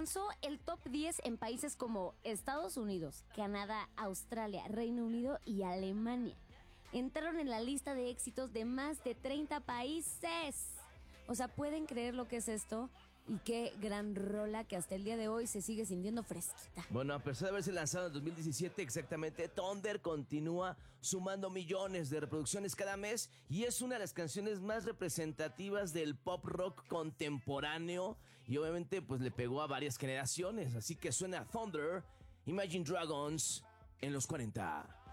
alcanzó el top 10 en países como Estados Unidos, Canadá, Australia, Reino Unido y Alemania. Entraron en la lista de éxitos de más de 30 países. O sea, ¿pueden creer lo que es esto? Y qué gran rola que hasta el día de hoy se sigue sintiendo fresquita. Bueno, a pesar de haberse lanzado en 2017 exactamente, Thunder continúa sumando millones de reproducciones cada mes y es una de las canciones más representativas del pop rock contemporáneo y obviamente pues le pegó a varias generaciones. Así que suena Thunder, Imagine Dragons en los 40.